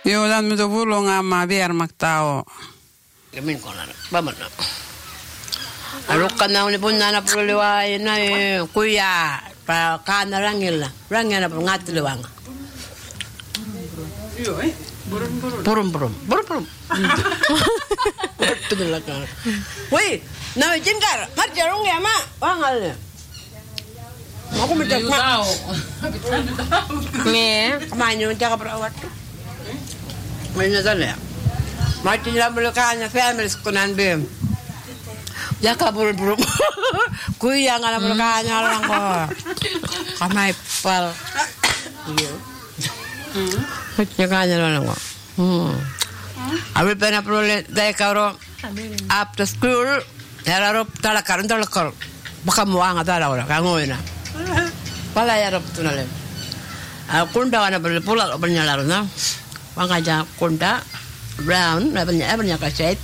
Joo, dan mitä pulongaa viermaktao. Min konan, vamos. Alukkan na pun na pululiwa na kuya pa kana rangil na ngatluwang. Joo, Burum. Tudulak. Woi, na jingkar, marjarong ya ma, wangal. Aku minta tahu. Nih, kemana menjaga perawat tuh? Mana sana? Mati dalam belakangnya family sekunan bem. Jaga buru-buru. Kuya ngana belakangnya orang kok. Kamai pal. Iya. Jaga orang kok. Abi pernah perlu dari kau after school. Harap talakar. Bakal muang atau ada orang kamu ini. Pala ya rob tunale. Kunda wana berpulang bernyala na. Wangaja kunda brown banyak kaset.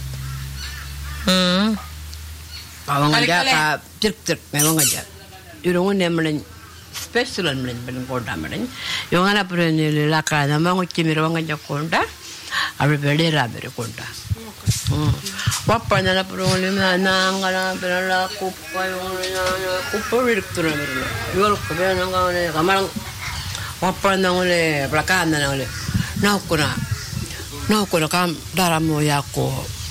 Wangaja ka cek memang aja. Yung nemen special men kunda men. Yung ana pren laka na mangu chimiro wangaja kunda. Abe berde rabe kunda. Wapa na pron na ngana berala kupa yung kupa direktur na berala. Yol ko ba nang ngane kamarang wapa na ngole belakang na ngole. Naukuna kam daramo yako.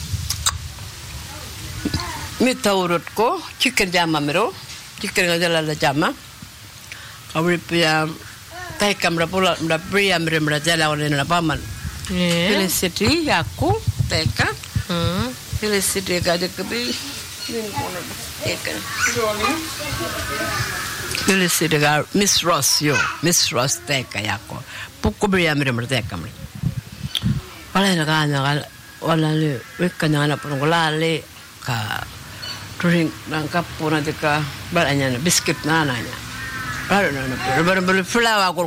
Mita urut ko chicken jama mero. Chicken ngajala la jama. Kawri pia tai kamera pula mda pria mre jala ole na paman. Felicity yako teka. Felicity ka de kabi. Felicity ka Miss Ross teka yako. Puko bria mre teka mre. Wala na kana wala le wekana na pulale ka drink ng kapo na tika balanya na biscuit na nanya. Ano na pero flour ko